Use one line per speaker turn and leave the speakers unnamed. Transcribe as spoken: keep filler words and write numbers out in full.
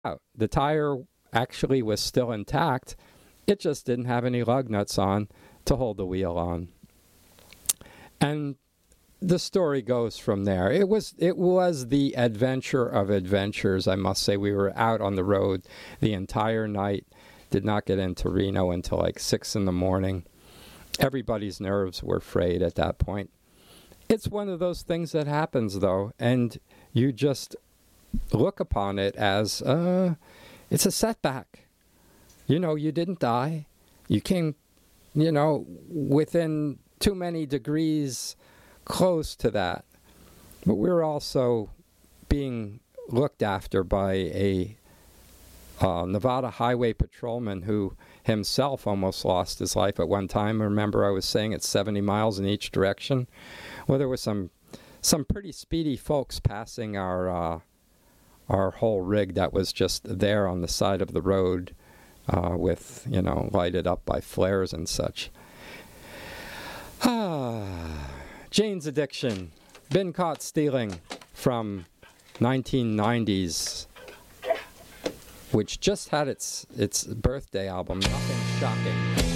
out. The tire actually was still intact. It just didn't have any lug nuts on to hold the wheel on. And the story goes from there. It was it was the adventure of adventures, I must say. We were out on the road the entire night. Did not get into Reno until like six in the morning. Everybody's nerves were frayed at that point. It's one of those things that happens, though, and you just look upon it as, uh, it's a setback. You know, you didn't die. You came, you know, within too many degrees close to that. But we're also being looked after by a uh, Nevada highway patrolman who himself almost lost his life at one time. Remember, I was saying it's seventy miles in each direction. Well, there was some some pretty speedy folks passing our uh, our whole rig that was just there on the side of the road uh, with, you know, lighted up by flares and such. Ah, Jane's Addiction, Been Caught Stealing, from nineteen nineties, which just had its its birthday album, Nothing Shocking.